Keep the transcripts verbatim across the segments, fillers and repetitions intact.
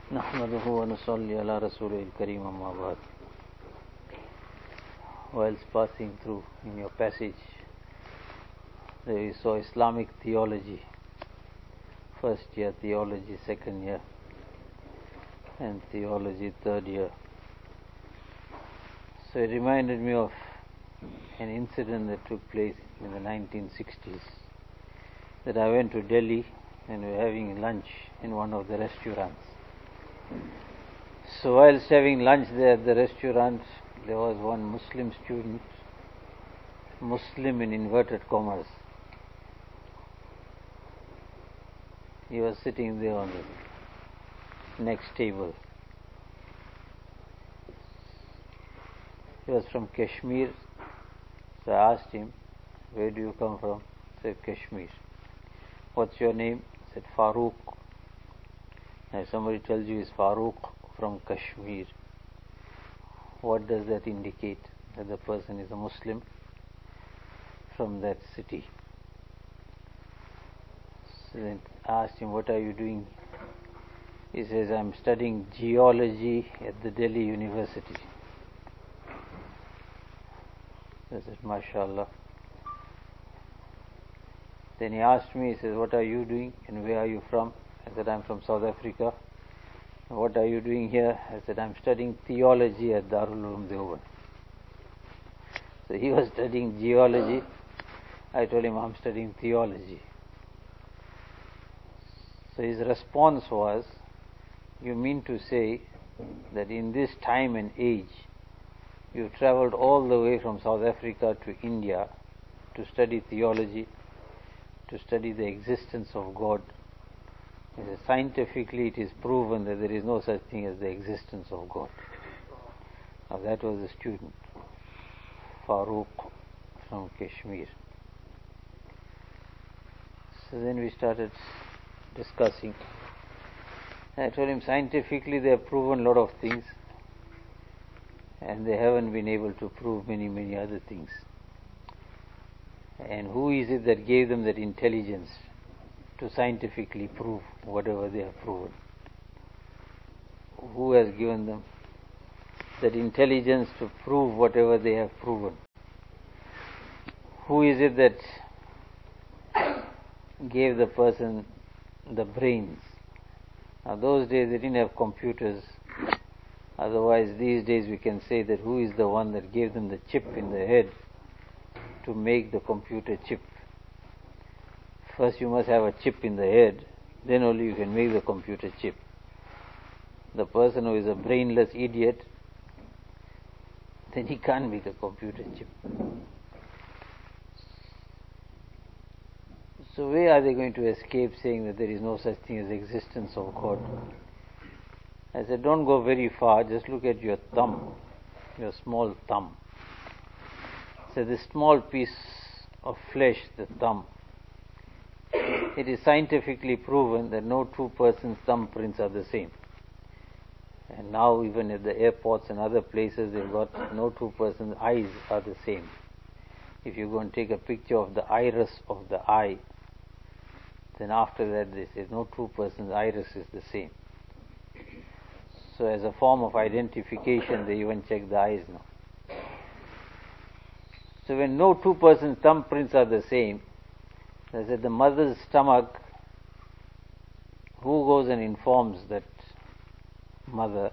نحمده ونصلي على رسوله الكريم أما بعد. Whilst passing through in your passage, there we saw Islamic theology, first year theology, second year, and theology third year. So it reminded me of an incident that took place in the nineteen sixties, that I went to Delhi and we were having lunch in one of the restaurants. So whilst having lunch there at the restaurant, there was one Muslim student, Muslim in inverted commas. He was sitting there on the next table. He was from Kashmir. So I asked him, "Where do you come from?" He said, "Kashmir." "What's your name?" He said, "Farooq." Now if somebody tells you he's Farooq from Kashmir, what does that indicate? That the person is a Muslim from that city. So then I asked him, "What are you doing?" He says, "I'm studying geology at the Delhi University." I said, "MashaAllah." Then he asked me, he says, "What are you doing and where are you from?" I said, "I'm from South Africa." "What are you doing here?" I said, "I'm studying theology at Darul Uloom Deoband." So he was studying geology. I told him, "I'm studying theology." So his response was, "You mean to say that in this time and age, you traveled all the way from South Africa to India to study theology, to study the existence of God? He said, scientifically it is proven that there is no such thing as the existence of God." Now that was the student, Farooq from Kashmir. So then we started discussing. I told him, scientifically they have proven a lot of things, and they haven't been able to prove many, many other things. And who is it that gave them that intelligence to scientifically prove whatever they have proven? Who has given them that intelligence to prove whatever they have proven? Who is it that gave the person the brains? Now those days they didn't have computers. Otherwise these days we can say that who is the one that gave them the chip in the head to make the computer chip? First you must have a chip in the head, then only you can make the computer chip. The person who is a brainless idiot, then he can't make a computer chip. So where are they going to escape saying that there is no such thing as existence of God? I said, don't go very far, just look at your thumb, your small thumb. So this small piece of flesh, the thumb, it is scientifically proven that no two persons' thumbprints are the same. And now even at the airports and other places they've got no two persons' eyes are the same. If you go and take a picture of the iris of the eye, then after that they say no two persons' iris is the same. So as a form of identification they even check the eyes now. So when no two persons' thumbprints are the same, they said the mother's stomach, who goes and informs that mother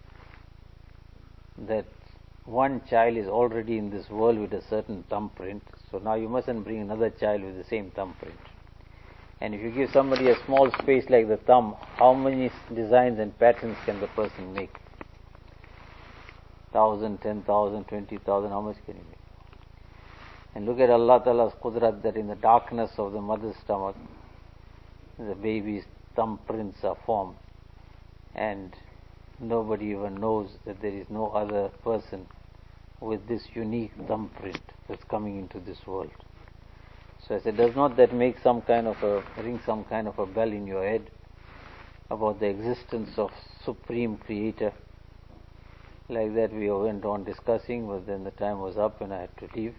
that one child is already in this world with a certain thumbprint, so now you mustn't bring another child with the same thumbprint. And if you give somebody a small space like the thumb, how many designs and patterns can the person make? Thousand, ten thousand, twenty thousand, how much can you make? And look at Allah Ta'ala's Qudrat that in the darkness of the mother's stomach, the baby's thumbprints are formed. And nobody even knows that there is no other person with this unique thumbprint that's coming into this world. So I said, does not that make some kind of a, ring some kind of a bell in your head about the existence of Supreme Creator? Like that we went on discussing, but then the time was up and I had to leave.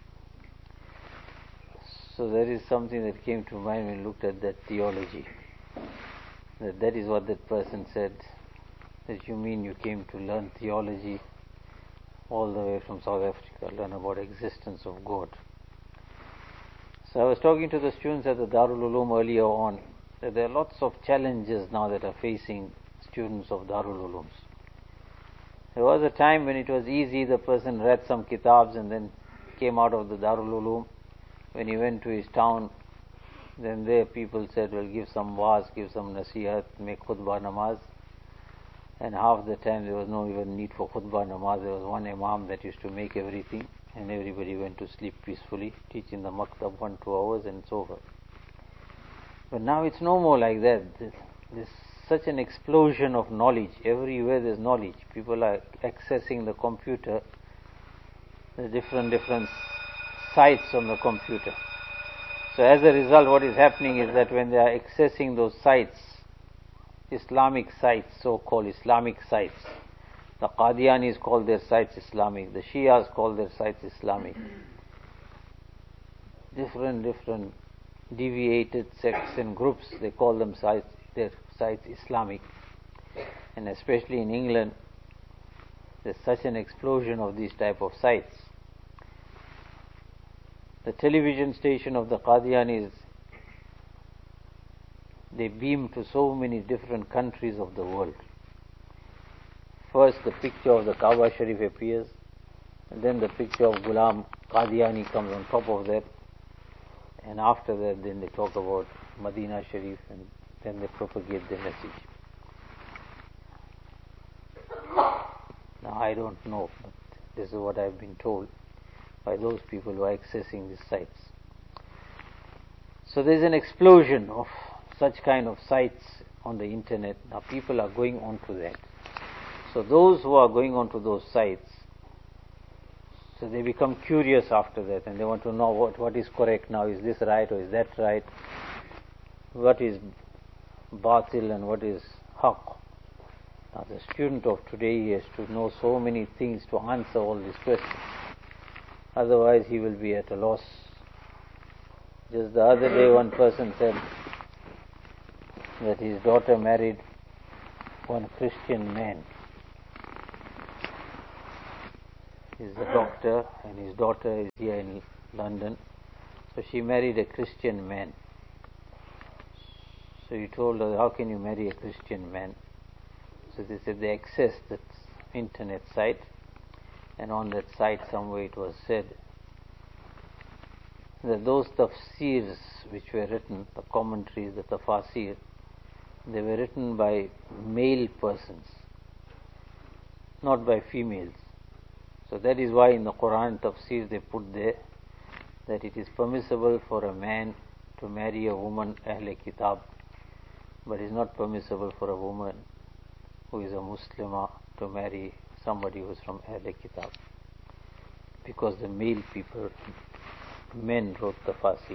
So there is something that came to mind when we looked at that theology. That that is what that person said. That you mean you came to learn theology all the way from South Africa, learn about existence of God. So I was talking to the students at the Darul Uloom earlier on that there are lots of challenges now that are facing students of Darul Ulooms. There was a time when it was easy, the person read some kitabs and then came out of the Darul Uloom. When he went to his town, then there people said, well, give some waz, give some nasihat, make khutbah namaz. And half the time there was no even need for khutbah namaz. There was one imam that used to make everything, and everybody went to sleep peacefully, teaching the maktab one, two hours, and it's over. But now it's no more like that. There's, there's such an explosion of knowledge. Everywhere there's knowledge. People are accessing the computer, the different, different sites on the computer. So as a result, what is happening is that when they are accessing those sites, Islamic sites, so-called Islamic sites, the Qadianis call their sites Islamic, the Shias call their sites Islamic. Different, different deviated sects and groups, they call them sites, their sites Islamic. And especially in England, there's such an explosion of these type of sites. The television station of the Qadianis, they beam to so many different countries of the world. First the picture of the Kaaba Sharif appears, and then the picture of Ghulam Qadiani comes on top of that, and after that then they talk about Medina Sharif, and then they propagate the message. Now I don't know, but this is what I've been told by those people who are accessing these sites. So there's an explosion of such kind of sites on the internet. Now people are going on to that. So those who are going on to those sites, so they become curious after that, and they want to know what, what is correct now, is this right or is that right, what is batil and what is haqq. Now the student of today has to know so many things to answer all these questions. Otherwise he will be at a loss. Just the other day one person said that his daughter married one Christian man. He's a doctor and his daughter is here in London. So she married a Christian man. So he told her, how can you marry a Christian man? So they said they accessed that internet site, and on that site somewhere it was said that those tafsirs which were written, the commentaries, the tafasir, they were written by male persons, not by females. So that is why in the Quran tafsir they put there that it is permissible for a man to marry a woman Ahle Kitab, but it is not permissible for a woman who is a Muslimah to marry somebody who is from Ahle Kitab, because the male people, men wrote tafasir.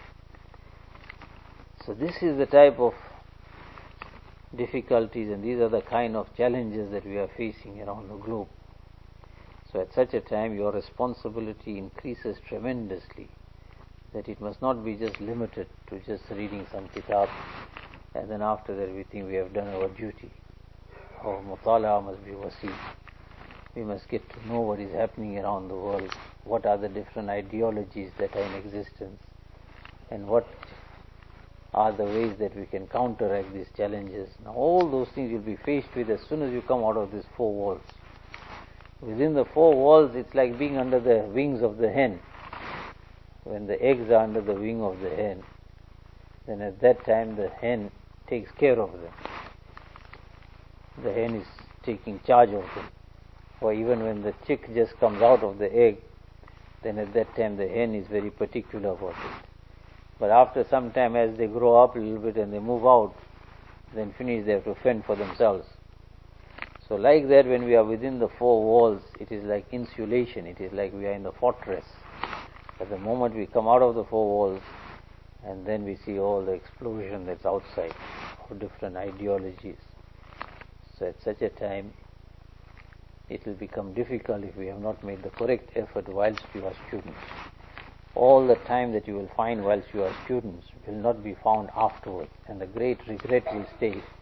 So this is the type of difficulties, and these are the kind of challenges that we are facing around the globe. So at such a time your responsibility increases tremendously, that it must not be just limited to just reading some kitab and then after that we think we have done our duty. Our mutala must be wasi. We must get to know what is happening around the world, what are the different ideologies that are in existence, and what are the ways that we can counteract these challenges. Now all those things you'll be faced with as soon as you come out of these four walls. Within the four walls it's like being under the wings of the hen. When the eggs are under the wing of the hen, then at that time the hen takes care of them. The hen is taking charge of them. Or even when the chick just comes out of the egg, then at that time the hen is very particular about it. But after some time, as they grow up a little bit and they move out, then finish, they have to fend for themselves. So like that, when we are within the four walls, it is like insulation, it is like we are in the fortress. But the moment we come out of the four walls, and then we see all the explosion that's outside of different ideologies. So at such a time, it will become difficult if we have not made the correct effort whilst you are students. All the time that you will find whilst you are students will not be found afterwards, and the great regret will stay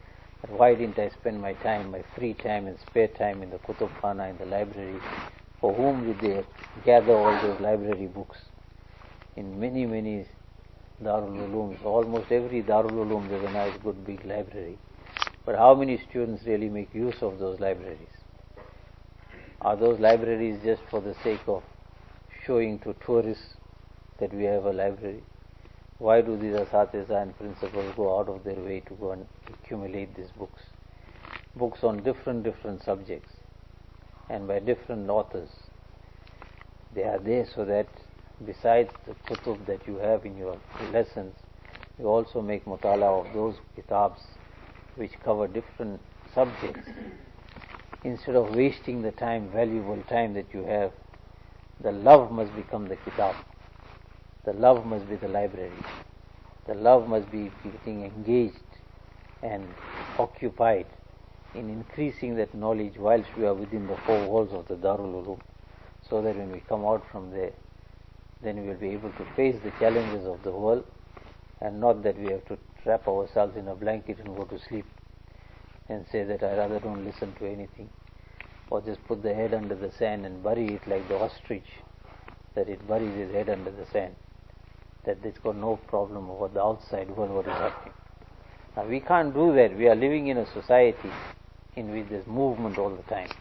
But why didn't I spend my time, my free time and spare time in the Kutub Khana, in the library? For whom did they gather all those library books? In many, many Darul Ulooms, almost every Darul Uloom there's a nice, good, big library. But how many students really make use of those libraries? Are those libraries just for the sake of showing to tourists that we have a library? Why do these asatiza and principals go out of their way to go and accumulate these books? Books on different, different subjects and by different authors. They are there so that besides the kutub that you have in your lessons, you also make mutala of those kitabs which cover different subjects. Instead of wasting the time, valuable time that you have, the love must become the kitab. The love must be the library. The love must be getting engaged and occupied in increasing that knowledge whilst we are within the four walls of the Darul Uloom, so that when we come out from there, then we will be able to face the challenges of the world, and not that we have to wrap ourselves in a blanket and go to sleep and say that I rather don't listen to anything, or just put the head under the sand and bury it like the ostrich, that it buries its head under the sand, that it's got no problem about the outside world, what is happening. Now we can't do that. We are living in a society in which there's movement all the time.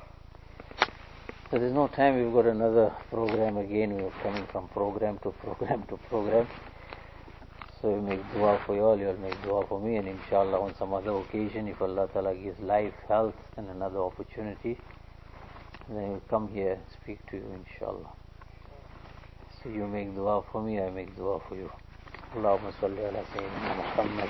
So there's no time. We've got another program again. We're coming from program to program to program. So we make dua for you all, you'll make dua for me, and inshallah on some other occasion, if Allah Ta'ala gives life, health and another opportunity, then we'll come here and speak to you inshallah. So you make dua for me, I make dua for you. Allahumma salli ala Sayyidina Muhammad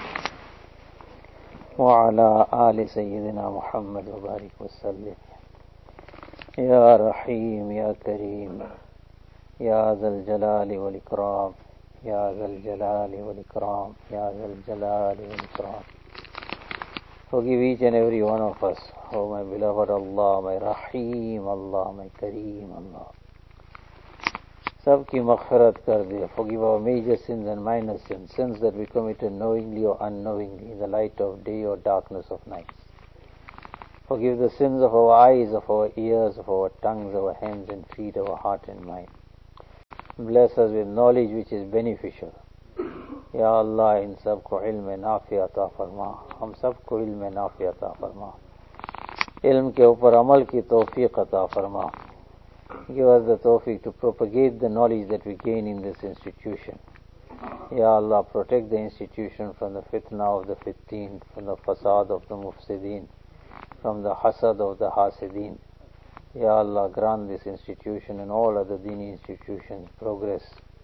wa ala ali Sayyidina Muhammad wa barik wa sallim. Ya Rahim, Ya Kareem, Ya Zal Jalali wal Ikram, Ya Zal Jalali wal Ikram, Ya Zal Jalali wal Ikram. Forgive each and every one of us, oh my beloved Allah, my Rahim Allah, my Kareem Allah. Sab ki maghfirat kar de. Forgive our major sins and minor sins, sins that we committed knowingly or unknowingly, in the light of day or darkness of night. Forgive the sins of our eyes, of our ears, of our tongues, our hands and feet, our heart and mind. Bless us with knowledge which is beneficial. Ya Allah, in sab ko ilm nafi ata farma. Hum sab ko ilm nafi ata farma. Ilm ke upar amal ki tawfiq ata farma. Give us the tawfiq to propagate the knowledge that we gain in this institution. Ya Allah, protect the institution from the fitna of the fitteen, from the fasad of the mufsideen, from the hasad of the hasideen. Ya Allah, grant this institution and all other dini institutions progress.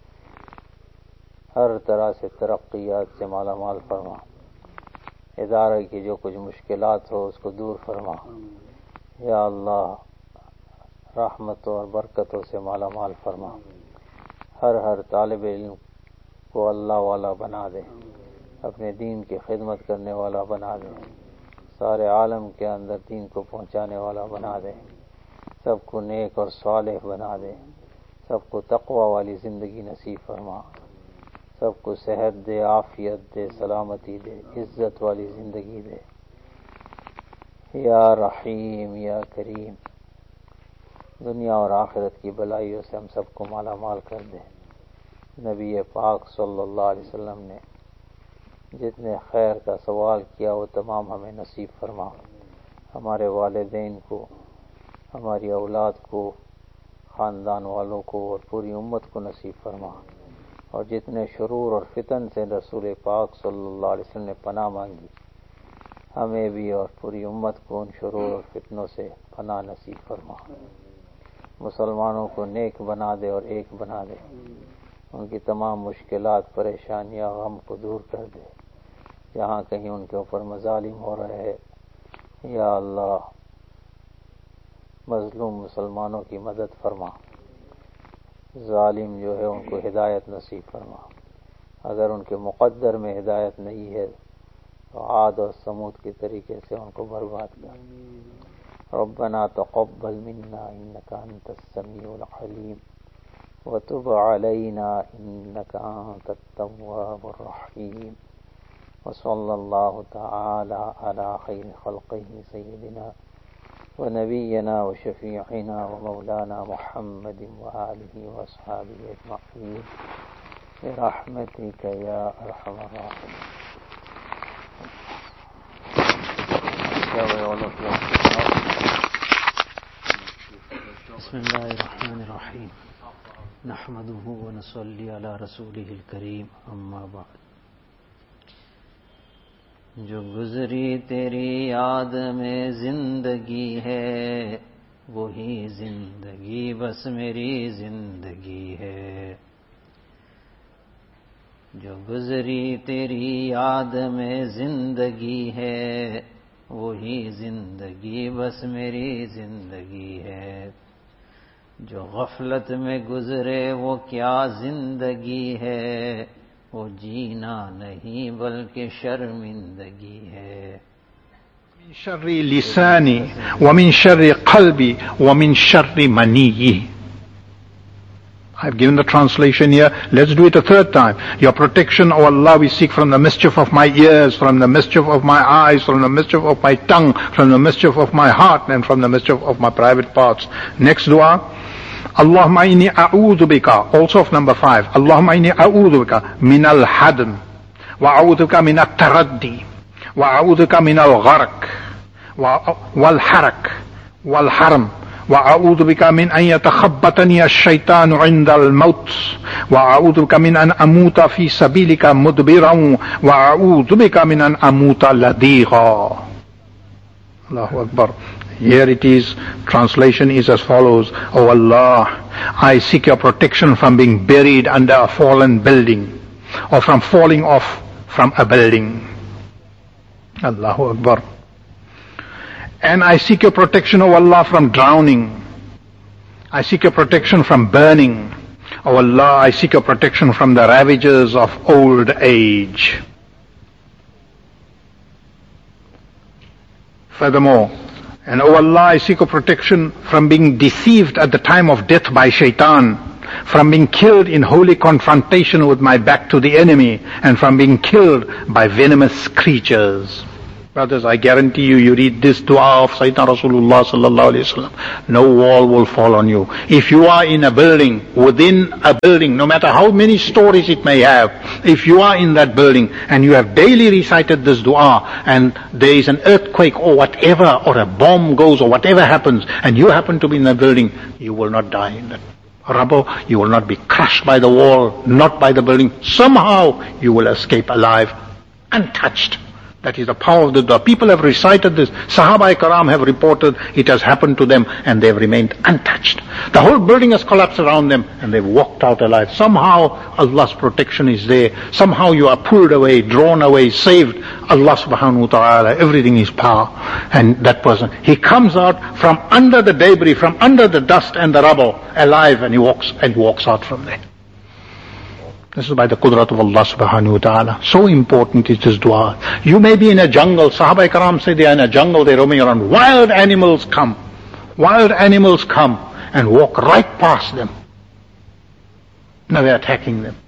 ہر طرح سے ترقیات سے مالا مال فرما. ادارے کی جو کچھ مشکلات ہو اس کو دور فرما. یا اللہ, رحمتوں اور برکتوں سے مالا مال فرما. ہر ہر طالب علم کو اللہ والا بنا دے, اپنے دین کی خدمت کرنے والا بنا دے, سارے عالم کے اندر دین کو پہنچانے والا بنا دے, سب کو نیک اور صالح بنا دے, سب کو تقوی والی زندگی نصیب فرما, سب کو صحت دے, عافیت دے, سلامتی دے, عزت والی زندگی دے. یا رحیم, یا کریم, دنیا اور آخرت کی بلائیوں سے ہم سب کو مالا مال کر دے. نبی پاک صلی اللہ علیہ وسلم نے جتنے خیر کا سوال کیا وہ تمام ہمیں نصیب فرما. ہمارے والدین کو, ہماری اولاد کو, خاندان والوں کو اور پوری امت کو نصیب فرما. اور جتنے شرور اور فتن سے رسول پاک صلی اللہ علیہ وسلم نے پناہ مانگی, ہمیں بھی اور پوری امت کو ان شرور اور فتنوں سے پناہ نصیب فرما. مسلمانوں کو نیک بنا دے اور ایک بنا دے. ان کی تمام مشکلات, پریشانیاں, غم کو دور کر دے. جہاں کہیں ان کے اوپر مظالم ہو رہے ہیں, یا اللہ مظلوم مسلمانوں کی مدد فرما. ظالم جو ہے ان کو ہدایت نصیب فرما. اگر ان کے مقدر میں ہدایت نہیں ہے تو عاد اور سمود کے طریقے سے ان کو برباد کر. ربنا تقبل منا انك انت السميع العليم وتب علينا انك انت التواب الرحيم. وصلى الله تعالى على خير خلقه سيدنا ونبينا وشفيعنا ومولانا محمد وآله وأصحابه أجمعين برحمتك يا أرحم الراحمين. بسم الله الرحمن الرحيم نحمده ونصلي على رسوله الكريم اما بعد. جو گزری تیری یاد میں زندگی ہے وہی زندگی بس میری زندگی ہے. جو گزری تیری یاد میں زندگی ہے وہی زندگی بس میری زندگی ہے. جو غفلت میں گزرے وہ کیا زندگی ہے وہ جینا نہیں بلکہ شرمندگی ہے. من شر لسانی ومن شر قلبی ومن شر منی. I've given the translation here. Let's do it a third time. Your protection, O Allah, we seek from the mischief of my ears, from the mischief of my eyes, from the mischief of my tongue, from the mischief of my heart, and from the mischief of my private parts. Next dua. Allahumma inni a'udhu bika, also of number five. Allahumma inni a'udhu bika min al-hadm, wa a'udhu bika min al-taraddi, wa a'udhu bika min al-gharq, wal-harak, wal-haram, wa a'udhu bika min an yatakhabbatani ash-shaytanu 'inda al-maut, wa a'udhu bika min an amuta fi sabilika mudbiran, wa a'udhu bika min an amuta ladigha. Allahu Akbar. Here it is, translation is as follows. O Allah, I seek your protection from being buried under a fallen building or from falling off from a building. Allahu Akbar. And I seek your protection, O Allah, from drowning. I seek your protection from burning. O Allah, I seek your protection from the ravages of old age. Furthermore, and O Allah, I seek a protection from being deceived at the time of death by shaitan, from being killed in holy confrontation with my back to the enemy, and from being killed by venomous creatures. Brothers, I guarantee you, you read this dua of Sayyidina Rasulullah sallallahu alayhi wa sallam, no wall will fall on you. If you are in a building, within a building, no matter how many stories it may have, if you are in that building and you have daily recited this dua and there is an earthquake or whatever, or a bomb goes or whatever happens, and you happen to be in that building, you will not die in that rubble, you will not be crushed by the wall, not by the building. Somehow you will escape alive, untouched. That is the power of the dua. People have recited this. Sahaba Karam have reported it has happened to them and they have remained untouched. The whole building has collapsed around them and they've walked out alive. Somehow Allah's protection is there. Somehow you are pulled away, drawn away, saved. Allah subhanahu wa ta'ala, everything is power. And that person, he comes out from under the debris, from under the dust and the rubble, alive, and he walks and walks out from there. This is by the qudrat of Allah subhanahu wa ta'ala. So important is this dua. You may be in a jungle. Sahaba Karam say they are in a jungle, they're roaming around. Wild animals come. Wild animals come and walk right past them. Now they're attacking them.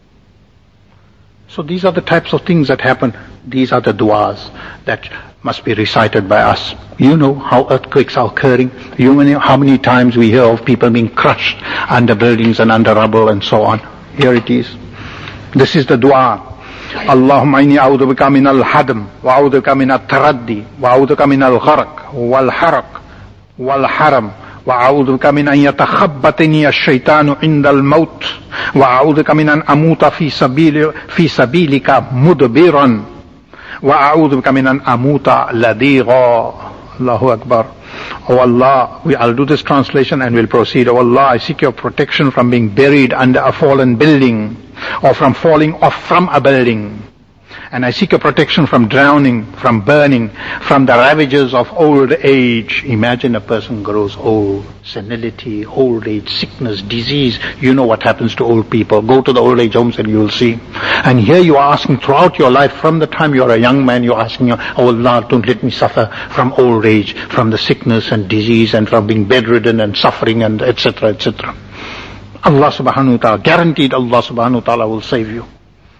So these are the types of things that happen. These are the duas that must be recited by us. You know how earthquakes are occurring. You know how many times we hear of people being crushed under buildings and under rubble and so on. Here it is. This is the dua. Allahumma inni a'udhu bika min al-hadm, wa a'udhu bika min al-taraddi, wa a'udhu bika min al-gharq, wal-haraq, wal-haram, wa a'udhu bika min an yatakhabbatani ash-shaytanu 'inda al-maut, wa a'udhu bika min an amuta fi sabili fi sabilika mudbiran, wa a'udhu bika min an amuta ladigha. Allahu Akbar. O Allah, we, I'll do this translation and we'll proceed. O Allah, I seek your protection from being buried under a fallen building or from falling off from a building. And I seek your protection from drowning, from burning, from the ravages of old age. Imagine a person grows old, senility, old age, sickness, disease. You know what happens to old people. Go to the old age homes and you will see. And here you are asking throughout your life, from the time you are a young man, you're asking, oh Allah, don't let me suffer from old age, from the sickness and disease and from being bedridden and suffering and et cetera, et cetera. Allah subhanahu wa ta'ala, guaranteed Allah subhanahu wa ta'ala will save you.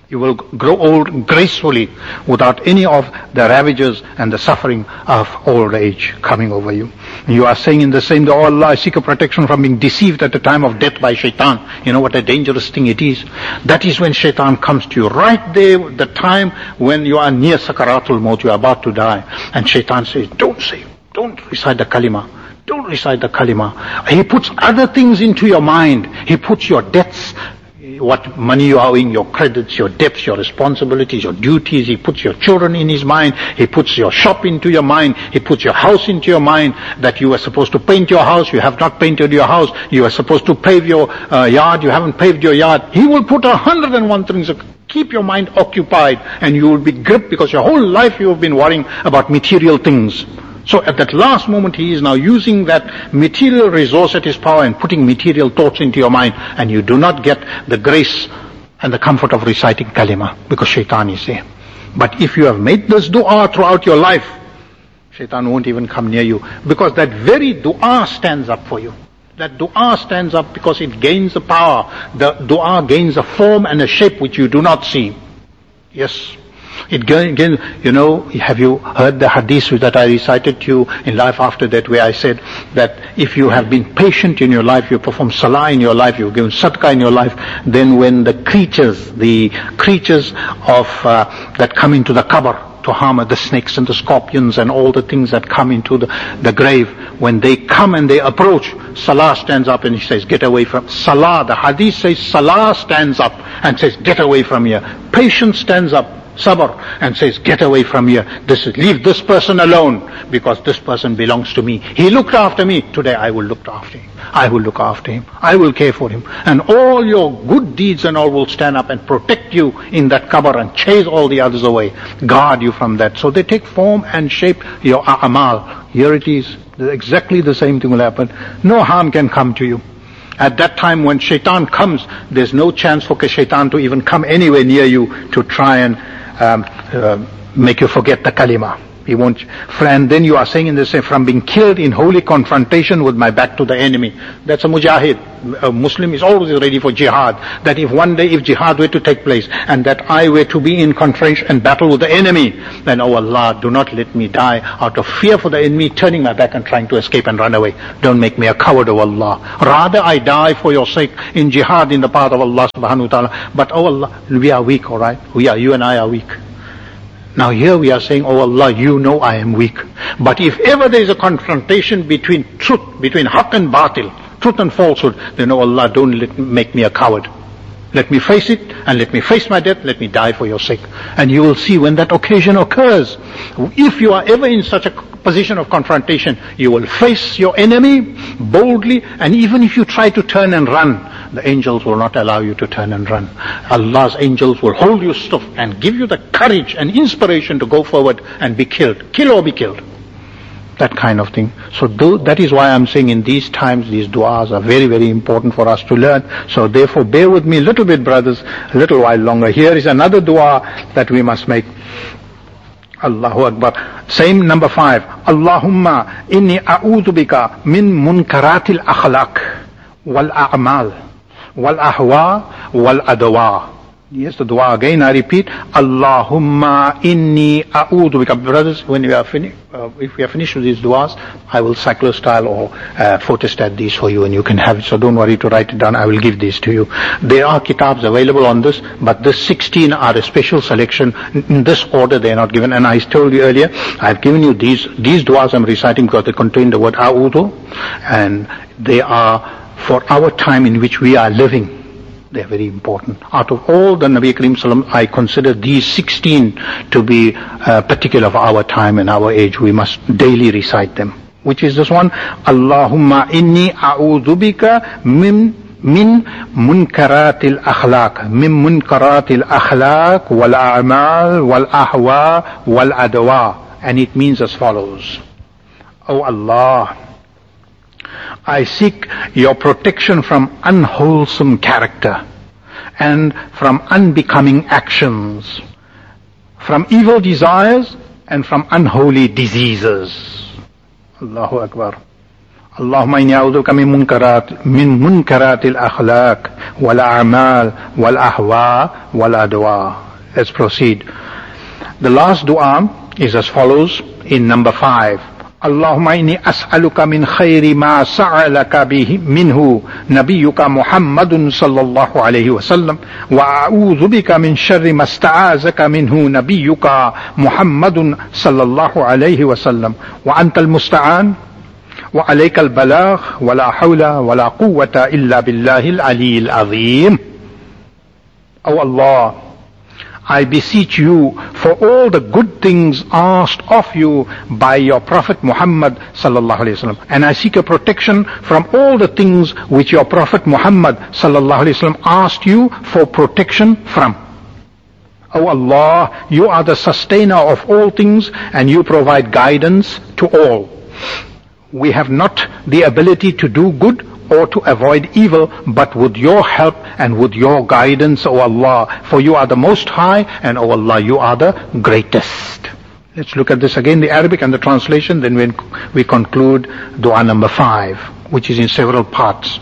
You will grow old gracefully without any of the ravages and the suffering of old age coming over you. You are saying in the same, oh Allah, I seek a protection from being deceived at the time of death by shaitan. You know what a dangerous thing it is? That is when shaitan comes to you. Right there, the time when you are near Sakaratul Maut, you are about to die. And shaitan says, don't say, don't recite the kalima. Don't recite the kalima. He puts other things into your mind. He puts your debts, what money you are owing, your credits, your debts, your responsibilities, your duties. He puts your children in his mind. He puts your shop into your mind. He puts your house into your mind, that you are supposed to paint your house. You have not painted your house. You are supposed to pave your uh, yard. You haven't paved your yard. He will put a hundred and one things. Keep your mind occupied, and you will be gripped, because your whole life you have been worrying about material things. So at that last moment, he is now using that material resource at his power and putting material thoughts into your mind, and you do not get the grace and the comfort of reciting kalima, because shaitan is there. But if you have made this dua throughout your life, shaitan won't even come near you, because that very dua stands up for you. That dua stands up because it gains the power. The dua gains a form and a shape which you do not see. Yes. It again, you know, have you heard the hadith that I recited to you in Life After Death, where I said that if you have been patient in your life, you perform salah in your life, you've given sadaqah in your life, then when the creatures, the creatures of uh, that come into the qabr to harm, the snakes and the scorpions and all the things that come into the, the grave, when they come and they approach, salah stands up and he says, get away from salah. The hadith says salah stands up and says, get away from here. Patience stands up, sabr, and says, get away from here. This is, leave this person alone, because this person belongs to me. He looked after me. Today I will look after him. I will look after him. I will care for him. And all your good deeds and all will stand up and protect you in that qabr and chase all the others away. Guard you from that. So they take form and shape your a'amal. Here it is. Exactly the same thing will happen. No harm can come to you. At that time when shaitan comes, there's no chance for shaitan to even come anywhere near you to try and um, uh, make you forget the kalima. He won't. And then you are saying in the same, from being killed in holy confrontation with my back to the enemy. That's a mujahid. A Muslim is always ready for jihad. That if one day, if jihad were to take place, and that I were to be in confrontation and battle with the enemy, then, oh Allah, do not let me die out of fear for the enemy, turning my back and trying to escape and run away. Don't make me a coward, oh Allah. Rather I die for your sake in jihad in the path of Allah subhanahu wa ta'ala. But oh Allah, we are weak, alright? We are, you and I are weak. Now here we are saying, oh Allah, you know I am weak. But if ever there is a confrontation between truth, between haqq and batil, truth and falsehood, then oh Allah, don't let me, make me a coward. Let me face it, and let me face my death, let me die for your sake. And you will see when that occasion occurs, if you are ever in such a position of confrontation, you will face your enemy boldly, and even if you try to turn and run, the angels will not allow you to turn and run. Allah's angels will hold you stiff and give you the courage and inspiration to go forward and be killed. Kill or be killed. That kind of thing. So do, that is why I'm saying in these times, these du'as are very, very important for us to learn. So therefore, bear with me a little bit, brothers, a little while longer. Here is another du'a that we must make. Allahu Akbar. Same number five. Allahumma inni a'udhu bika min munkaratil akhlaq wal a'mal wal ahwa wal adwa. Yes, the dua again, I repeat. Allahumma inni a'udhu bika. Brothers, when we are finished, uh, if we are finished with these duas, I will cyclostyle or uh, photostat these for you and you can have it. So don't worry to write it down. I will give these to you. There are kitabs available on this, but this sixteen are a special selection. In this order they are not given. And I told you earlier, I've given you these, these duas I'm reciting because they contain the word a'udhu, and they are for our time in which we are living. They are very important. Out of all the Nabi Kareem Sallam, I consider these sixteen to be uh, particular of our time and our age. We must daily recite them. Which is this one? Allahumma inni a'udhu bika min min munkaratil akhlaq, min munkaratil akhlaq wal a'mal wal ahwa wal adwa. And it means as follows. Oh Allah, I seek your protection from unwholesome character and from unbecoming actions, from evil desires and from unholy diseases. Allahu Akbar. اللهم إني أعوذ بك من منكرات من منكرات الأخلاق والأعمال والأهواء والأدواء. Let's proceed. The last dua is as follows in number five. اللهم إني أسألك من خير ما سألك به منه نبيك محمد صلى الله عليه وسلم وأعوذ بك من شر ما استعاذك منه نبيك محمد صلى الله عليه وسلم وأنت المستعان وعليك البلاغ ولا حول ولا قوة إلا بالله العلي العظيم. O Allah, I beseech you for all the good things asked of you by your Prophet Muhammad sallallahu alaihi wasallam, and I seek your protection from all the things which your Prophet Muhammad sallallahu alaihi wasallam asked you for protection from. O Allah, you are the sustainer of all things and you provide guidance to all. We have not the ability to do good or to avoid evil, but with your help and with your guidance, O Allah, for you are the most high, and O Allah, you are the greatest. Let's look at this again, the Arabic and the translation, then when we conclude dua number five, which is in several parts.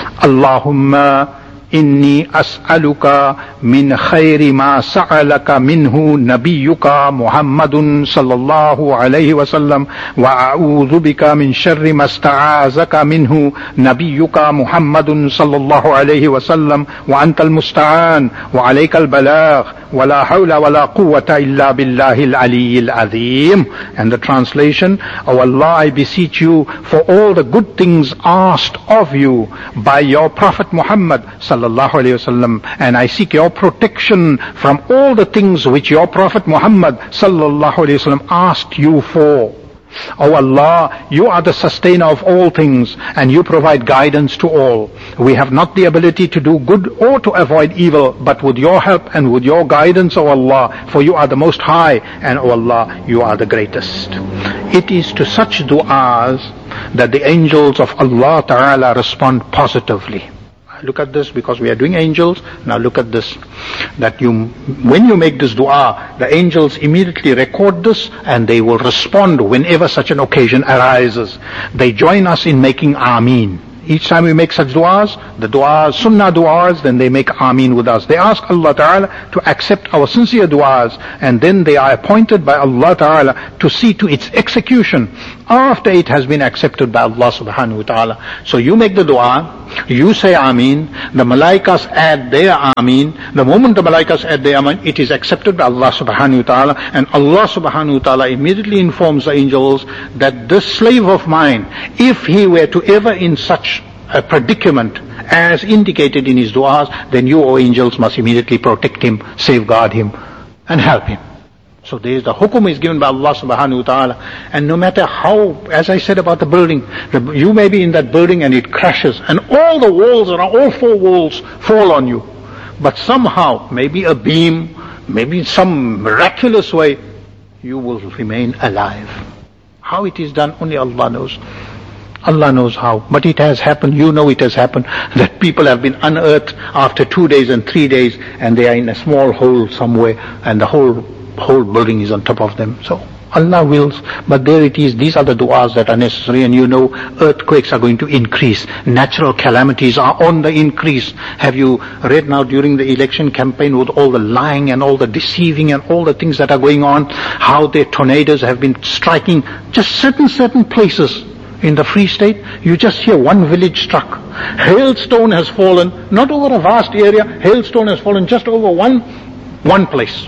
Allahumma inni as'aluka min khayri ma sa'alaka minhu nabiyyuka Muhammadun sallallahu alayhi wa sallam wa a'udhu bika min sharri ma sta'azaka minhu nabiyyuka Muhammadun sallallahu alayhi wa sallam wa antal musta'an wa alaykal balagh wa la hawla wa la quwwata illa billahil aliyyil azim. And the translation, O Allah, I beseech you for all the good things asked of you by your Prophet Muhammad sallallahu alayhi wasallam, and I seek your protection from all the things which your Prophet Muhammad sallallahu alayhi wasallam asked you for. O Allah, you are the sustainer of all things and you provide guidance to all. We have not the ability to do good or to avoid evil, but with your help and with your guidance, O Allah, for you are the most high, and O Allah, you are the greatest. It is to such du'as that the angels of Allah Ta'ala respond positively. Look at this, because we are doing angels. Now look at this, that you, when you make this dua, the angels immediately record this and they will respond whenever such an occasion arises. They join us in making Ameen. Each time we make such du'as, the du'as, sunnah du'as, then they make Ameen with us. They ask Allah Ta'ala to accept our sincere du'as, and then they are appointed by Allah Ta'ala to see to its execution after it has been accepted by Allah Subhanahu wa Ta'ala. So you make the du'a, you say Ameen, the Malaikas add their Ameen. The moment the Malaikas add their Ameen, it is accepted by Allah Subhanahu wa Ta'ala, and Allah Subhanahu wa Ta'ala immediately informs the angels that this slave of mine, if he were to ever in such a predicament as indicated in his du'as, then you, O angels, must immediately protect him, safeguard him, and help him. So there is the hukum is given by Allah subhanahu wa ta'ala, and no matter how, as I said about the building, the, you may be in that building and it crashes, and all the walls around, all four walls fall on you, but somehow, maybe a beam, maybe in some miraculous way, you will remain alive. How it is done, only Allah knows. Allah knows how, but it has happened. You know it has happened that people have been unearthed after two days and three days, and they are in a small hole somewhere, and the whole whole building is on top of them. So Allah wills, but there it is. These are the du'as that are necessary, and you know earthquakes are going to increase. Natural calamities are on the increase. Have you read now during the election campaign with all the lying and all the deceiving and all the things that are going on, how the tornadoes have been striking just certain certain places in the Free State? You just hear one village struck. Hailstone has fallen, not over a vast area, hailstone has fallen just over one, one place.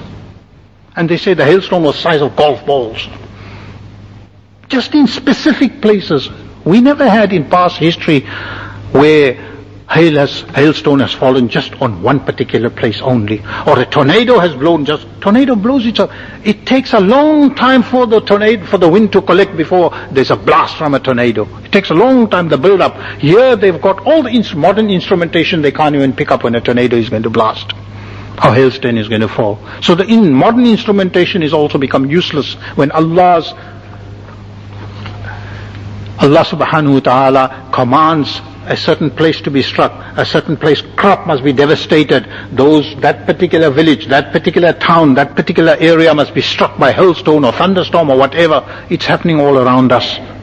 And they say the hailstone was the size of golf balls. Just in specific places. We never had in past history where hail has, hailstone has fallen just on one particular place only. Or a tornado has blown just, tornado blows itself. It takes a long time for the tornado, for the wind to collect before there's a blast from a tornado. It takes a long time, the build up. Here they've got all the ins- modern instrumentation, they can't even pick up when a tornado is going to blast. How hailstone is going to fall. So the in modern instrumentation is also become useless when Allah's Allah subhanahu wa ta'ala commands a certain place to be struck, a certain place, crop must be devastated, those, that particular village, that particular town, that particular area must be struck by hailstone or thunderstorm or whatever. It's happening all around us.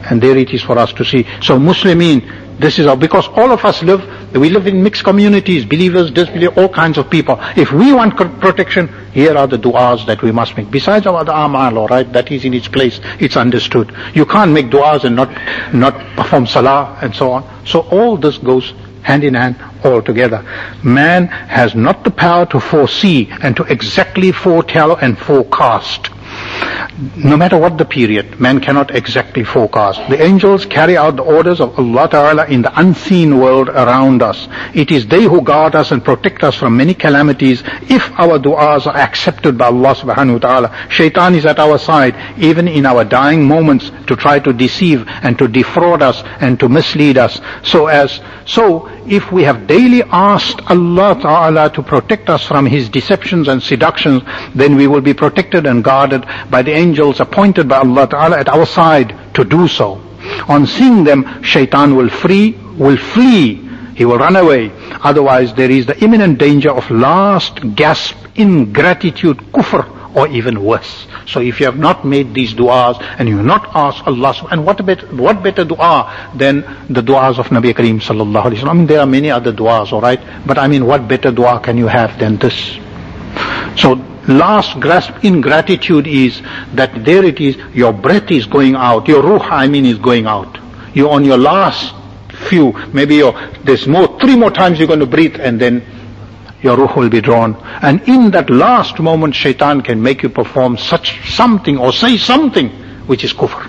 And there it is for us to see. So Muslimin, this is our, because all of us live, we live in mixed communities, believers, disbelievers, all kinds of people. If we want protection, here are the du'as that we must make. Besides our amal, alright, that is in its place, it's understood. You can't make du'as and not, not perform salah and so on. So all this goes hand in hand all together. Man has not the power to foresee and to exactly foretell and forecast. No matter what the period, man cannot exactly forecast. The angels carry out the orders of Allah Ta'ala in the unseen world around us. It is they who guard us and protect us from many calamities if our du'as are accepted by Allah Subhanahu wa Ta'ala. Shaitan is at our side even in our dying moments to try to deceive and to defraud us and to mislead us. So as so if we have daily asked Allah Ta'ala to protect us from His deceptions and seductions, then we will be protected and guarded by the angels appointed by Allah Ta'ala at our side to do so. On seeing them, Shaitan will free, will flee, he will run away. Otherwise there is the imminent danger of last gasp ingratitude, kufr, or even worse. So if you have not made these du'as and you have not asked Allah, and what better, what better du'a than the du'as of Nabi Kareem sallallahu alaihi wasallam? I mean, there are many other du'as, alright, but I mean, what better du'a can you have than this? So last grasp in gratitude is that there it is, your breath is going out, your ruh, I mean, is going out. You're on your last few, maybe you're, there's more, three more times you're going to breathe, and then your ruh will be drawn. And in that last moment, Shaitan can make you perform such something or say something which is kufr.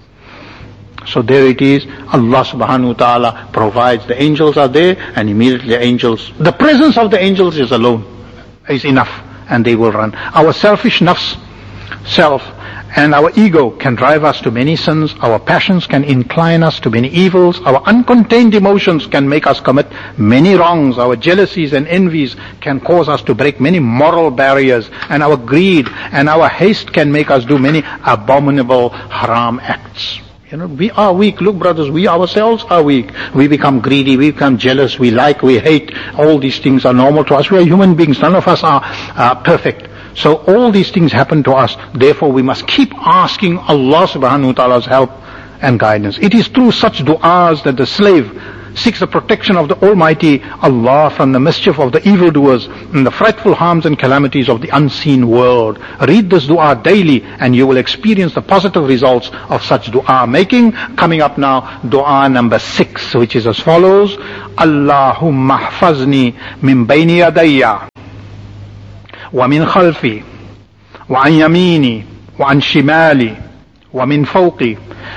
So there it is, Allah subhanahu wa ta'ala provides, the angels are there, and immediately the angels, the presence of the angels is alone, is enough, and they will run. Our selfish nafs, self, and our ego can drive us to many sins. Our passions can incline us to many evils. Our uncontained emotions can make us commit many wrongs. Our jealousies and envies can cause us to break many moral barriers. And our greed and our haste can make us do many abominable haram acts. You know, we are weak. Look, brothers, we ourselves are weak. We become greedy, we become jealous, we like, we hate. All these things are normal to us. We are human beings. None of us are uh, perfect. So all these things happen to us. Therefore we must keep asking Allah subhanahu wa ta'ala's help and guidance. It is through such du'as that the slave seeks the protection of the Almighty Allah from the mischief of the evildoers and the frightful harms and calamities of the unseen world. Read this du'a daily and you will experience the positive results of such du'a making. Coming up now, du'a number six, which is as follows. Allahumma hfazni min bayni yadayya ومن خلفي وعن يميني وعن شمالي ومن فوقي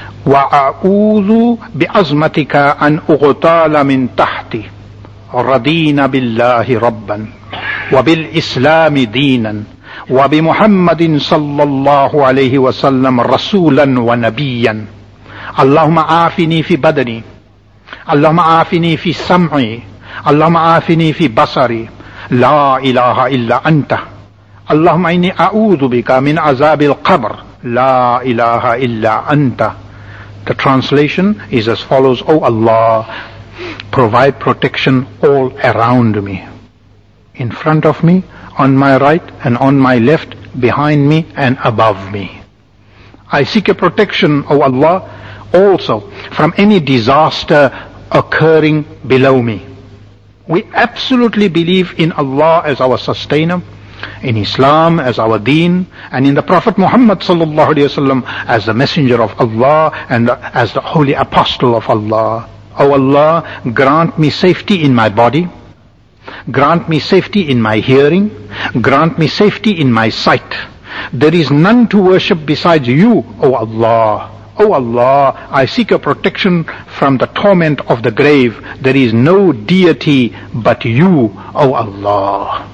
وأعوذ بعظمتك أن أغتال من تحتي رضينا بالله ربا وبالإسلام دينا وبمحمد صلى الله عليه وسلم رسولا ونبيا اللهم عافني في بدني اللهم عافني في سمعي اللهم عافني في بصري لا إله إلا أنت اللهم إني أعوذ بك من عذاب القبر لا إله إلا أنت. The translation is as follows. O Allah, provide protection all around me, in front of me, on my right and on my left, behind me and above me. I seek a protection, O Allah, also from any disaster occurring below me. We absolutely believe in Allah as our sustainer, in Islam as our deen, and in the Prophet Muhammad sallallahu alaihi wasallam as the messenger of Allah and as the holy apostle of Allah. O Allah, grant me safety in my body, grant me safety in my hearing, grant me safety in my sight. There is none to worship besides you, O Allah. O Allah, I seek a protection from the torment of the grave. There is no deity but you, O Allah.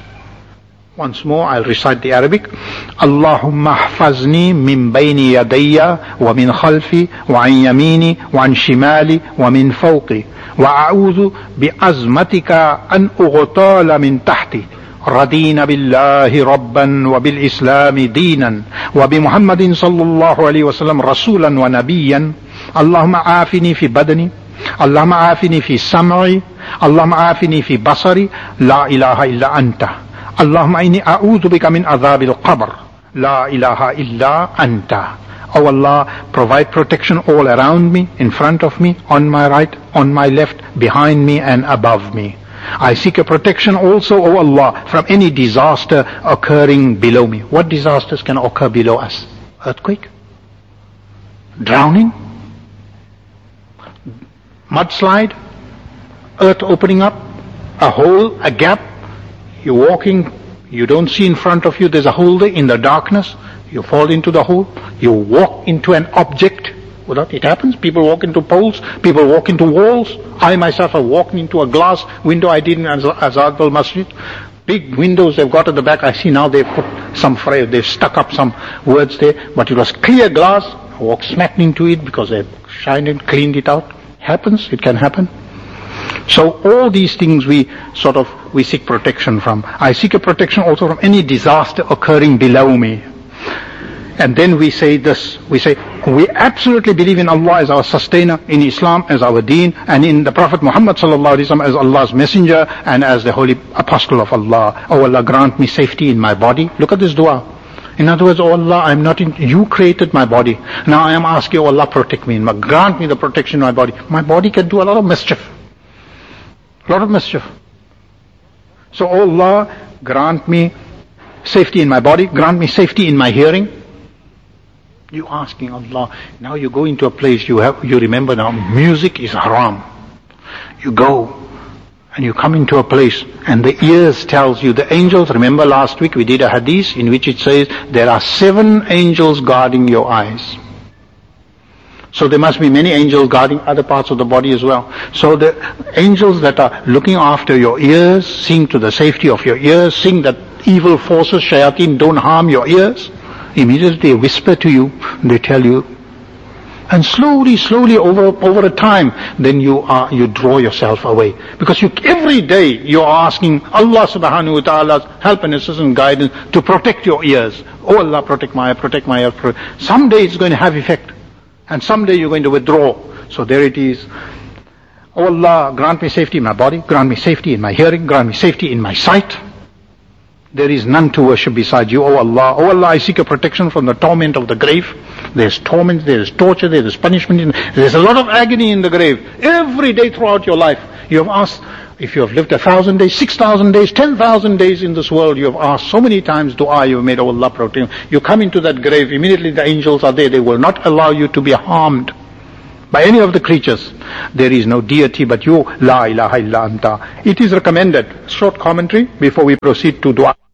Once more, I'll recite the Arabic. Allahumma hfazni min bayni yadayya wa min khalfi wa an yamini wa an shimali wa min fawqi wa a'udhu bi'azmatika an ughtala min tahti. رضينا بالله ربا وبالإسلام دينا وبمحمد صلى الله عليه وسلم رسولا ونبيا اللهم عافني في بدني اللهم عافني في سمعي اللهم عافني في بصري لا إله إلا أنت اللهم إني أعوذ بك من عذاب القبر لا إله إلا أنت O Allah, provide protection all around me, in front of me, on my right, on my left, behind me and above me. I seek a protection also, O Allah, from any disaster occurring below me. What disasters can occur below us? Earthquake? Drowning? Mudslide? Earth opening up? A hole? A gap? You're walking, you don't see in front of you, there's a hole there in the darkness. You fall into the hole. You walk into an object. Well, it happens. People walk into poles. People walk into walls. I myself have walked into a glass window I did in Azad al-Masjid. Big windows they've got at the back. I see now they've put some phrase, they've stuck up some words there. But it was clear glass. I walked smack into it because they've shined it, cleaned it out. Happens. It can happen. So all these things we sort of, we seek protection from. I seek a protection also from any disaster occurring below me. And then we say this, we say, we absolutely believe in Allah as our sustainer, in Islam as our deen, and in the Prophet Muhammad sallallahu alaihi wasallam as Allah's messenger, and as the holy apostle of Allah. Oh Allah, grant me safety in my body. Look at this dua. In other words, oh Allah, I'm not in, you created my body. Now I am asking, oh Allah, protect me, grant me the protection in my body. My body can do a lot of mischief. A lot of mischief. So oh Allah, grant me safety in my body, grant me safety in my hearing. You asking Allah. Now you go into a place, you have, you remember now, music is haram. You go and you come into a place and the ears tells you, the angels, remember last week we did a hadith in which it says there are seven angels guarding your eyes. So there must be many angels guarding other parts of the body as well. So the angels that are looking after your ears, seeing to the safety of your ears, seeing that evil forces, shayateen, don't harm your ears, immediately they whisper to you, they tell you, and slowly, slowly over over a time, then you are you draw yourself away. Because you every day you are asking Allah subhanahu wa ta'ala's help and assistance and guidance to protect your ears. Oh Allah, protect my ear, protect my ear. Protect. Someday it's going to have effect. And someday you're going to withdraw. So there it is. Oh Allah, grant me safety in my body, grant me safety in my hearing, grant me safety in my sight. There is none to worship beside you, O Allah. O Allah, I seek a protection from the torment of the grave. There's torment, there's torture, there's punishment. There's a lot of agony in the grave. Every day throughout your life, you have asked, if you have lived a thousand days, six thousand days, ten thousand days in this world, you have asked so many times dua, you have made, O Allah, protect. You come into that grave, immediately the angels are there. They will not allow you to be harmed by any of the creatures. There is no deity but you. La ilaha illa anta. It is recommended. Short commentary before we proceed to dua.